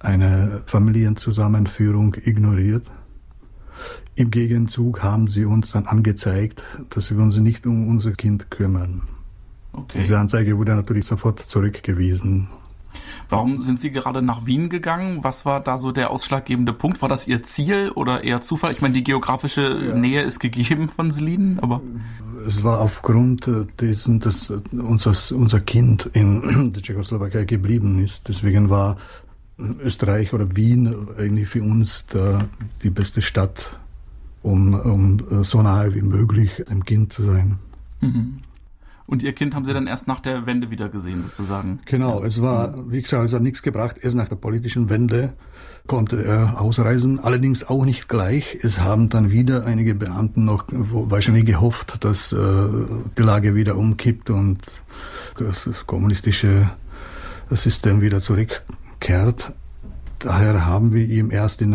eine Familienzusammenführung ignoriert. Im Gegenzug haben sie uns dann angezeigt, dass wir uns nicht um unser Kind kümmern. Okay. Diese Anzeige wurde natürlich sofort zurückgewiesen. Warum sind Sie gerade nach Wien gegangen? Was war da so der ausschlaggebende Punkt? War das Ihr Ziel oder eher Zufall? Ich meine, die geografische Nähe ist gegeben von Slien, aber... Es war aufgrund dessen, dass unser Kind in der Tschechoslowakei geblieben ist. Deswegen war Österreich oder Wien eigentlich für uns die beste Stadt, um so nahe wie möglich dem Kind zu sein. Mhm. Und Ihr Kind haben Sie dann erst nach der Wende wieder gesehen, sozusagen? Genau, es war, wie gesagt, es hat nichts gebracht. Erst nach der politischen Wende konnte er ausreisen, allerdings auch nicht gleich. Es haben dann wieder einige Beamten noch wahrscheinlich gehofft, dass die Lage wieder umkippt und das kommunistische System wieder zurückkehrt. Daher haben wir ihn erst das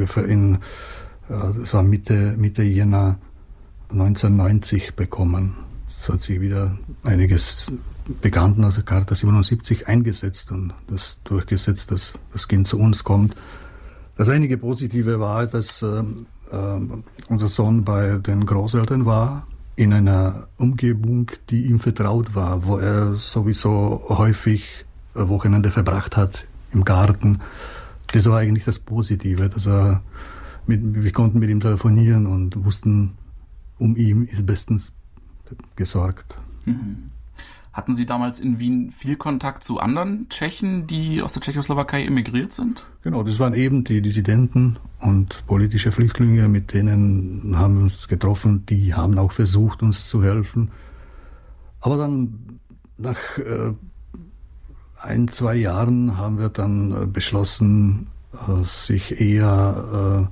war Mitte Jänner 1990 bekommen. Es hat sich wieder einiges Bekannten aus der Charta 77 eingesetzt und das durchgesetzt, dass das Kind zu uns kommt. Das einige Positive war, dass unser Sohn bei den Großeltern war, in einer Umgebung, die ihm vertraut war, wo er sowieso häufig Wochenende verbracht hat, im Garten. Das war eigentlich das Positive, dass wir konnten mit ihm telefonieren und wussten, um ihn ist bestens gesorgt. Mhm. Hatten Sie damals in Wien viel Kontakt zu anderen Tschechen, die aus der Tschechoslowakei emigriert sind? Genau, das waren eben die Dissidenten und politische Flüchtlinge, mit denen haben wir uns getroffen. Die haben auch versucht, uns zu helfen. Aber dann nach 1-2 Jahren haben wir dann beschlossen, sich eher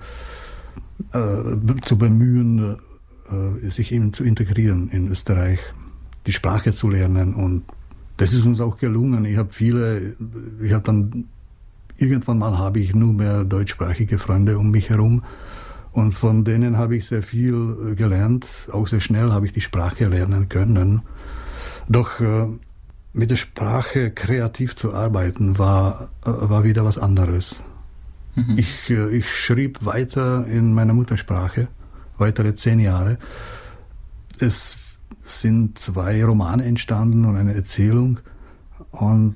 zu bemühen, sich eben zu integrieren in Österreich, die Sprache zu lernen, und das ist uns auch gelungen. Irgendwann mal habe ich nur mehr deutschsprachige Freunde um mich herum und von denen habe ich sehr viel gelernt, auch sehr schnell habe ich die Sprache lernen können. Doch mit der Sprache kreativ zu arbeiten war wieder was anderes. Mhm. Ich schrieb weiter in meiner Muttersprache, weitere 10 Jahre. Es sind 2 Romane entstanden und eine Erzählung. Und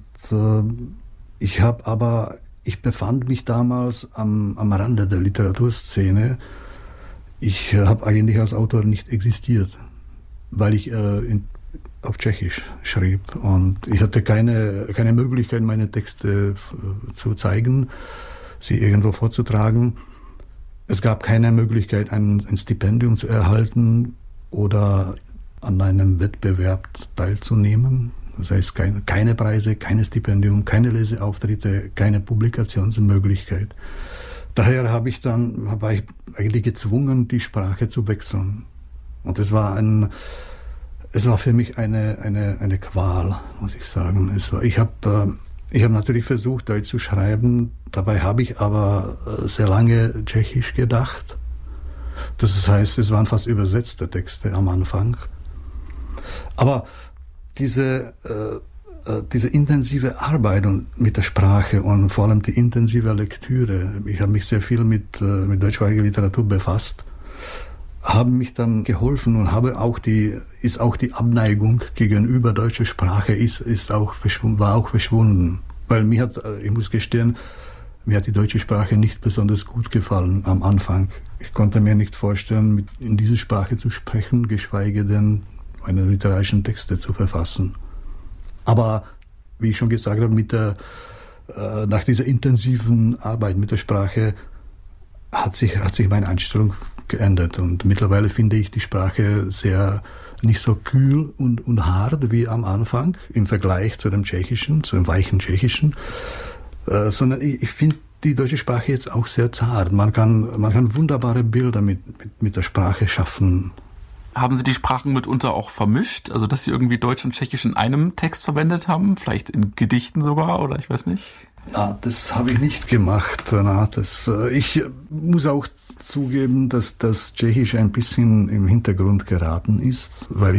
ich befand mich damals am Rande der Literaturszene. Ich habe eigentlich als Autor nicht existiert, weil ich auf Tschechisch schrieb. Und ich hatte keine Möglichkeit, meine Texte zu zeigen, sie irgendwo vorzutragen. Es gab keine Möglichkeit, ein Stipendium zu erhalten oder an einem Wettbewerb teilzunehmen. Das heißt, keine Preise, keine Stipendium, keine Leseauftritte, keine Publikationsmöglichkeit. Daher war ich eigentlich gezwungen, die Sprache zu wechseln. Und es war für mich eine Qual, muss ich sagen. Ich habe natürlich versucht, Deutsch zu schreiben. Dabei habe ich aber sehr lange Tschechisch gedacht. Das heißt, es waren fast übersetzte Texte am Anfang. Aber diese intensive Arbeit mit der Sprache und vor allem die intensive Lektüre, ich habe mich sehr viel mit deutschsprachiger Literatur befasst, haben mich dann geholfen und ist auch die Abneigung gegenüber deutscher Sprache war auch verschwunden. Weil ich muss gestehen, mir hat die deutsche Sprache nicht besonders gut gefallen am Anfang. Ich konnte mir nicht vorstellen, in dieser Sprache zu sprechen, geschweige denn meine literarischen Texte zu verfassen. Aber, wie ich schon gesagt habe, nach dieser intensiven Arbeit mit der Sprache hat sich meine Einstellung geändert. Und mittlerweile finde ich die Sprache nicht so kühl und hart wie am Anfang im Vergleich zu dem Tschechischen, zu dem weichen Tschechischen, sondern ich finde die deutsche Sprache jetzt auch sehr zart. Man kann wunderbare Bilder mit der Sprache schaffen. Haben Sie die Sprachen mitunter auch vermischt? Also, dass Sie irgendwie Deutsch und Tschechisch in einem Text verwendet haben? Vielleicht in Gedichten sogar, oder ich weiß nicht? Na, das habe ich nicht gemacht. Ich muss auch zugeben, dass das Tschechisch ein bisschen im Hintergrund geraten ist, weil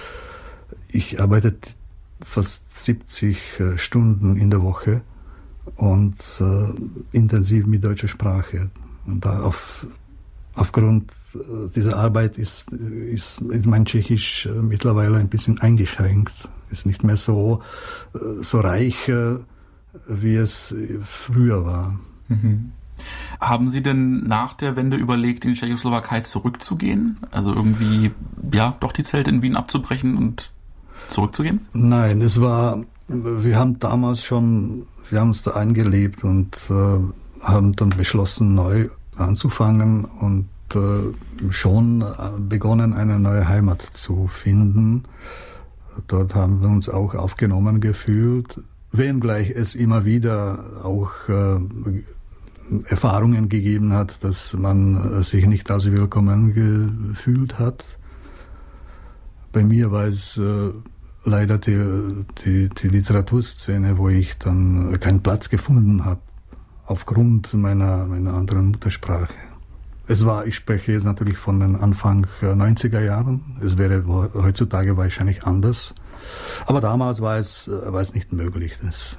ich arbeite fast 70 Stunden in der Woche und intensiv mit deutscher Sprache. Und aufgrund dieser Arbeit ist mein Tschechisch mittlerweile ein bisschen eingeschränkt. Ist nicht mehr so reich, wie es früher war. Mhm. Haben Sie denn nach der Wende überlegt, in die Tschechoslowakei zurückzugehen? Also irgendwie, ja, doch die Zelte in Wien abzubrechen und zurückzugehen? Nein, wir haben uns da eingelebt und haben dann beschlossen, neu anzufangen und schon begonnen, eine neue Heimat zu finden. Dort haben wir uns auch aufgenommen gefühlt, wenngleich es immer wieder auch Erfahrungen gegeben hat, dass man sich nicht als willkommen gefühlt hat. Bei mir war es leider die Literaturszene, wo ich dann keinen Platz gefunden habe, aufgrund meiner anderen Muttersprache. Ich spreche jetzt natürlich von den Anfang 90er Jahren. Es wäre heutzutage wahrscheinlich anders. Aber damals war es nicht möglich.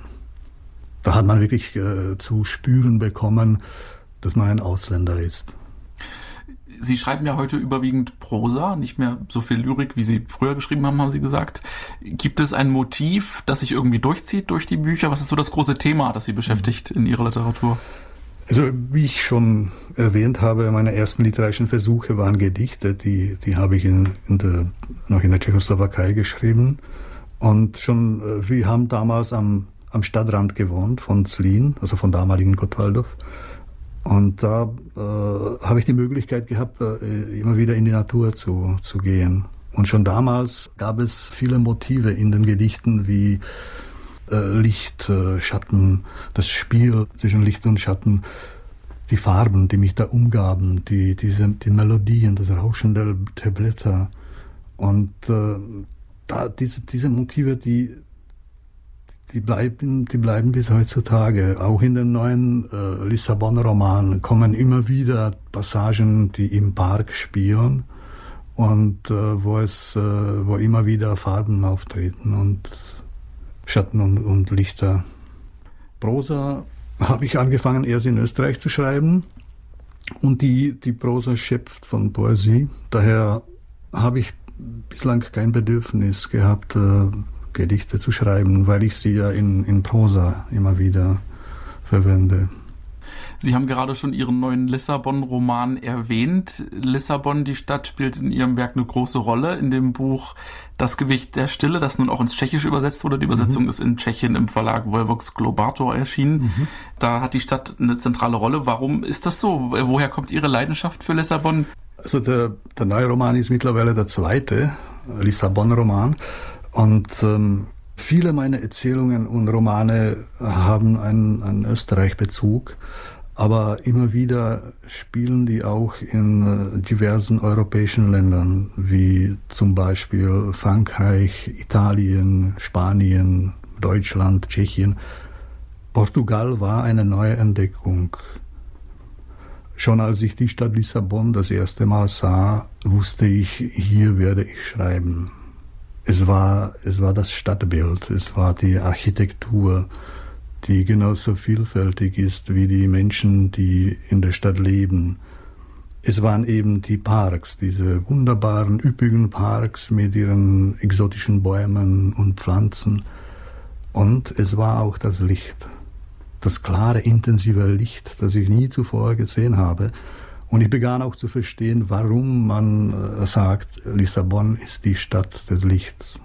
Da hat man wirklich zu spüren bekommen, dass man ein Ausländer ist. Sie schreiben ja heute überwiegend Prosa, nicht mehr so viel Lyrik, wie Sie früher geschrieben haben Sie gesagt. Gibt es ein Motiv, das sich irgendwie durchzieht durch die Bücher? Was ist so das große Thema, das Sie beschäftigt in Ihrer Literatur? Also wie ich schon erwähnt habe, meine ersten literarischen Versuche waren Gedichte, die habe ich noch in der Tschechoslowakei geschrieben. Und wir haben damals am Stadtrand gewohnt von Zlín, also von damaligen Gottwaldov. Und da habe ich die Möglichkeit gehabt, immer wieder in die Natur zu gehen. Und schon damals gab es viele Motive in den Gedichten wie Licht, Schatten, das Spiel zwischen Licht und Schatten, die Farben, die mich da umgaben, die Melodien, das Rauschen der Blätter. Und diese Motive, die bleiben bis heutzutage. Auch in den neuen Lissabon-Romanen kommen immer wieder Passagen, die im Park spielen und wo immer wieder Farben auftreten und Schatten und Lichter. Prosa habe ich angefangen erst in Österreich zu schreiben und die Prosa schöpft von Poesie. Daher habe ich bislang kein Bedürfnis gehabt, Gedichte zu schreiben, weil ich sie ja in Prosa immer wieder verwende. Sie haben gerade schon Ihren neuen Lissabon-Roman erwähnt. Lissabon, die Stadt, spielt in Ihrem Werk eine große Rolle. In dem Buch Das Gewicht der Stille, das nun auch ins Tschechische übersetzt wurde. Die Übersetzung ist in Tschechien im Verlag Volvox Globator erschienen. Da hat die Stadt eine zentrale Rolle. Warum ist das so? Woher kommt Ihre Leidenschaft für Lissabon? Also der neue Roman ist mittlerweile der zweite Lissabon-Roman. Und viele meiner Erzählungen und Romane haben einen Österreich-Bezug, aber immer wieder spielen die auch in diversen europäischen Ländern, wie zum Beispiel Frankreich, Italien, Spanien, Deutschland, Tschechien. Portugal war eine neue Entdeckung. Schon als ich die Stadt Lissabon das erste Mal sah, wusste ich, hier werde ich schreiben. Es war das Stadtbild, es war die Architektur, die genauso vielfältig ist wie die Menschen, die in der Stadt leben. Es waren eben die Parks, diese wunderbaren, üppigen Parks mit ihren exotischen Bäumen und Pflanzen. Und es war auch das Licht, das klare, intensive Licht, das ich nie zuvor gesehen habe. Und ich begann auch zu verstehen, warum man sagt, Lissabon ist die Stadt des Lichts.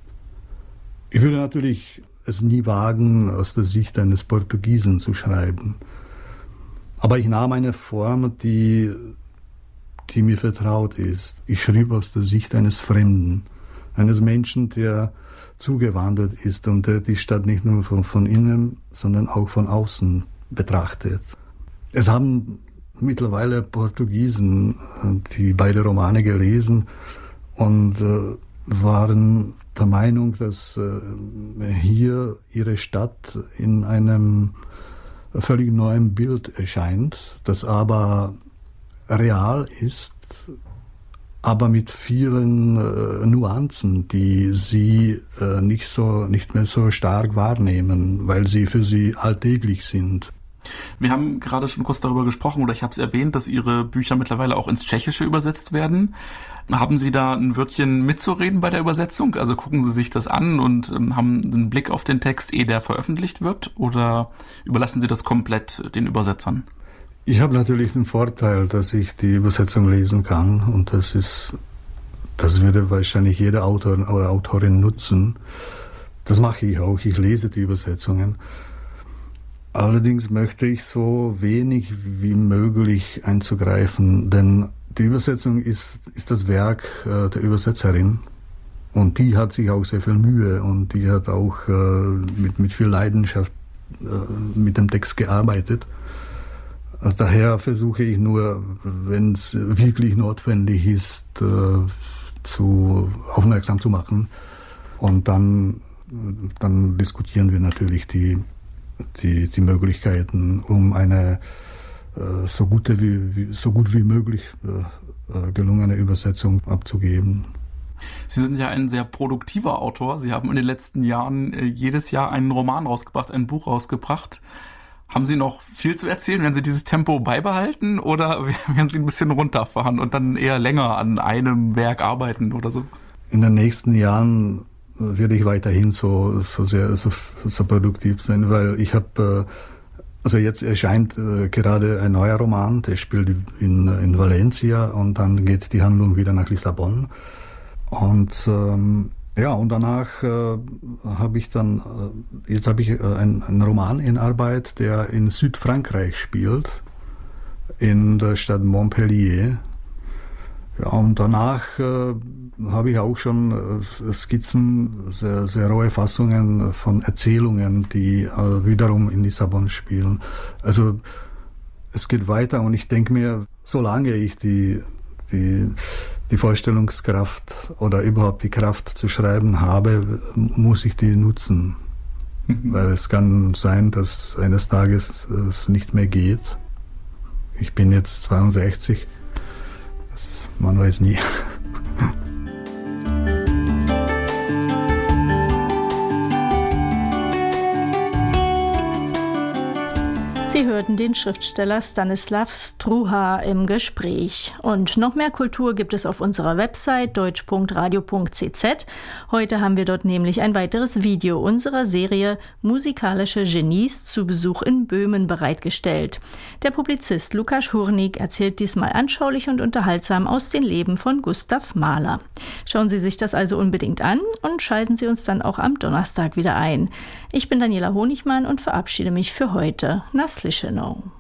Ich würde natürlich es nie wagen, aus der Sicht eines Portugiesen zu schreiben. Aber ich nahm eine Form, die mir vertraut ist. Ich schrieb aus der Sicht eines Fremden, eines Menschen, der zugewandert ist und der die Stadt nicht nur von innen, sondern auch von außen betrachtet. Es haben mittlerweile Portugiesen, die beide Romane gelesen und waren der Meinung, dass hier ihre Stadt in einem völlig neuen Bild erscheint, das aber real ist, aber mit vielen Nuancen, die sie nicht mehr so stark wahrnehmen, weil sie für sie alltäglich sind. Wir haben gerade schon kurz darüber gesprochen, oder ich habe es erwähnt, dass Ihre Bücher mittlerweile auch ins Tschechische übersetzt werden. Haben Sie da ein Wörtchen mitzureden bei der Übersetzung? Also gucken Sie sich das an und haben einen Blick auf den Text, ehe der veröffentlicht wird? Oder überlassen Sie das komplett den Übersetzern? Ich habe natürlich den Vorteil, dass ich die Übersetzung lesen kann, und das würde wahrscheinlich jeder Autor oder Autorin nutzen. Das mache ich auch, ich lese die Übersetzungen. Allerdings möchte ich so wenig wie möglich einzugreifen, denn die Übersetzung ist das Werk der Übersetzerin, und die hat sich auch sehr viel Mühe und die hat auch mit viel Leidenschaft mit dem Text gearbeitet. Daher versuche ich nur, wenn es wirklich notwendig ist, aufmerksam zu machen, und dann diskutieren wir natürlich die Möglichkeiten, um eine so gut wie möglich gelungene Übersetzung abzugeben. Sie sind ja ein sehr produktiver Autor. Sie haben in den letzten Jahren jedes Jahr einen Roman rausgebracht, ein Buch rausgebracht. Haben Sie noch viel zu erzählen? Werden Sie dieses Tempo beibehalten oder werden Sie ein bisschen runterfahren und dann eher länger an einem Werk arbeiten oder so? In den nächsten Jahren werde ich weiterhin so produktiv sein, weil ich habe, also jetzt erscheint gerade ein neuer Roman, der spielt in Valencia, und dann geht die Handlung wieder nach Lissabon. Und und danach habe ich einen Roman in Arbeit, der in Südfrankreich spielt, in der Stadt Montpellier. Ja, und danach habe ich auch schon Skizzen, sehr, sehr rohe Fassungen von Erzählungen, die wiederum in Lissabon spielen. Also es geht weiter, und ich denke mir, solange ich die Vorstellungskraft oder überhaupt die Kraft zu schreiben habe, muss ich die nutzen. Weil es kann sein, dass eines Tages es nicht mehr geht. Ich bin jetzt 62. Man weiß nie. Sie hörten den Schriftsteller Stanislav Struha im Gespräch. Und noch mehr Kultur gibt es auf unserer Website deutsch.radio.cz. Heute haben wir dort nämlich ein weiteres Video unserer Serie Musikalische Genies zu Besuch in Böhmen bereitgestellt. Der Publizist Lukáš Hurník erzählt diesmal anschaulich und unterhaltsam aus dem Leben von Gustav Mahler. Schauen Sie sich das also unbedingt an und schalten Sie uns dann auch am Donnerstag wieder ein. Ich bin Daniela Honigmann und verabschiede mich für heute. Naslišenou.